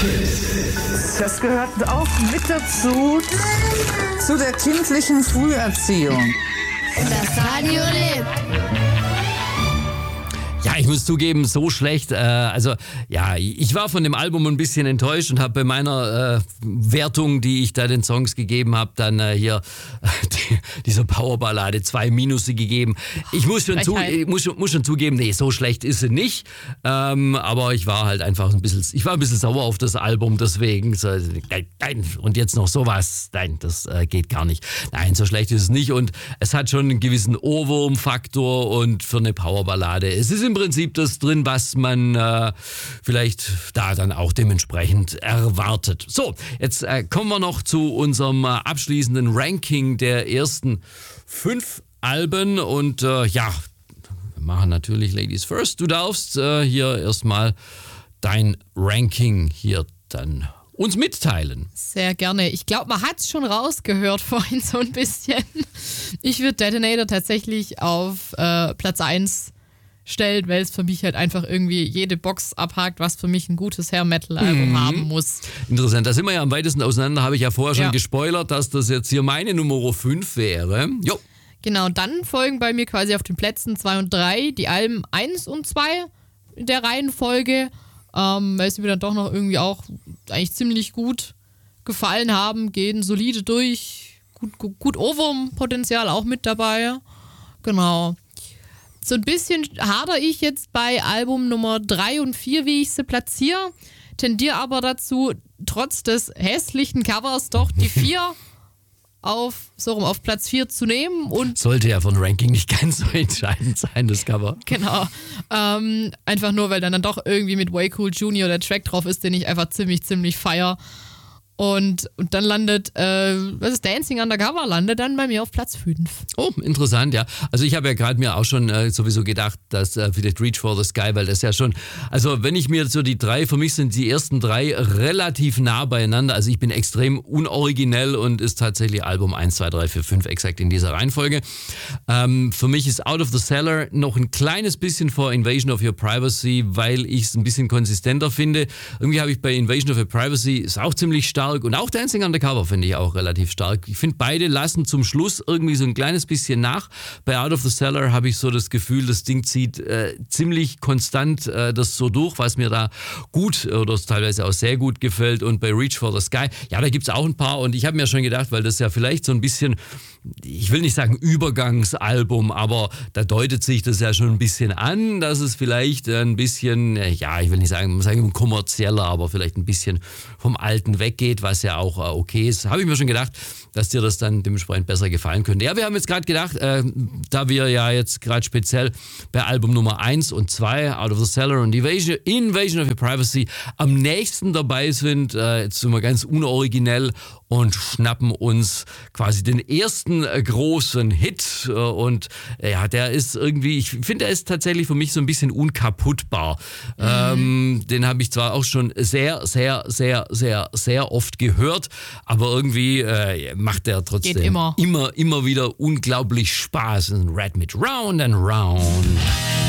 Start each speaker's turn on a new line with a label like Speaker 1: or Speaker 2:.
Speaker 1: Das gehört auch mit dazu, zu der kindlichen Früherziehung.
Speaker 2: Das Radio lebt.
Speaker 3: Ja, ich muss zugeben, so schlecht. Ich war von dem Album ein bisschen enttäuscht und habe bei meiner Wertung, die ich da den Songs gegeben habe, dann dieser Powerballade 2 Minusse gegeben. Ich muss schon zugeben, nee, so schlecht ist sie nicht. Aber ich war halt einfach ein bisschen sauer auf das Album, deswegen. So, nein, und jetzt noch sowas. Nein, das geht gar nicht. Nein, so schlecht ist es nicht. Und es hat schon einen gewissen Ohrwurm-Faktor und für eine Powerballade. Es ist im Prinzip das drin, was man vielleicht da dann auch dementsprechend erwartet. So, jetzt kommen wir noch zu unserem abschließenden Ranking der ersten 5 Alben und wir machen natürlich Ladies First. Du darfst hier erstmal dein Ranking hier dann uns mitteilen.
Speaker 4: Sehr gerne. Ich glaube, man hat es schon rausgehört vorhin so ein bisschen. Ich würde Detonator tatsächlich auf Platz 1 stellen, weil es für mich halt einfach irgendwie jede Box abhakt, was für mich ein gutes Hair-Metal-Album haben muss.
Speaker 3: Interessant, da sind wir ja am weitesten auseinander, habe ich ja vorher schon gespoilert, dass das jetzt hier meine Nummer 5 wäre. Jo.
Speaker 4: Genau, dann folgen bei mir quasi auf den Plätzen 2 und 3 die Alben 1 und 2 in der Reihenfolge, weil sie mir dann doch noch irgendwie auch eigentlich ziemlich gut gefallen haben, gehen solide durch, gut Ohrwurm-Potenzial auch mit dabei. Genau. So ein bisschen hadere ich jetzt bei Album Nummer 3 und 4, wie ich sie platziere, tendiere aber dazu, trotz des hässlichen Covers doch die 4 auf Platz 4 zu nehmen. Und
Speaker 3: sollte ja von Ranking nicht ganz so entscheidend sein, das Cover.
Speaker 4: Genau. Einfach nur, weil dann doch irgendwie mit Way Cool Junior der Track drauf ist, den ich einfach ziemlich feier. Und dann landet, Dancing Undercover landet dann bei mir auf Platz 5.
Speaker 3: Oh, interessant, ja. Also ich habe ja gerade mir auch schon sowieso gedacht, dass vielleicht Reach for the Sky, weil das ja schon, also wenn ich mir so die 3, für mich sind die ersten 3 relativ nah beieinander. Also ich bin extrem unoriginell und ist tatsächlich Album 1, 2, 3, 4, 5 exakt in dieser Reihenfolge. Für mich ist Out of the Cellar noch ein kleines bisschen vor Invasion of Your Privacy, weil ich es ein bisschen konsistenter finde. Irgendwie habe ich bei Invasion of Your Privacy, ist auch ziemlich stark. Und auch Dancing Undercover finde ich auch relativ stark. Ich finde, beide lassen zum Schluss irgendwie so ein kleines bisschen nach. Bei Out of the Cellar habe ich so das Gefühl, das Ding zieht ziemlich konstant das so durch, was mir da gut oder teilweise auch sehr gut gefällt. Und bei Reach for the Sky, ja, da gibt es auch ein paar. Und ich habe mir schon gedacht, weil das ja vielleicht so ein bisschen, ich will nicht sagen Übergangsalbum, aber da deutet sich das ja schon ein bisschen an, dass es vielleicht ein bisschen, ich will nicht sagen kommerzieller, aber vielleicht ein bisschen vom Alten weggeht, was ja auch okay ist. Habe ich mir schon gedacht, dass dir das dann dementsprechend besser gefallen könnte. Ja, wir haben jetzt gerade gedacht, da wir ja jetzt gerade speziell bei Album Nummer 1 und 2, Out of the Cellar und Invasion of Your Privacy, am nächsten dabei sind, jetzt sind wir ganz unoriginell und schnappen uns quasi den ersten großen Hit und der ist irgendwie, ich finde, der ist tatsächlich für mich so ein bisschen unkaputtbar. Den habe ich zwar auch schon sehr, sehr, sehr, sehr, sehr oft gehört, aber irgendwie macht der trotzdem immer wieder unglaublich Spaß. Red mit Round and Round.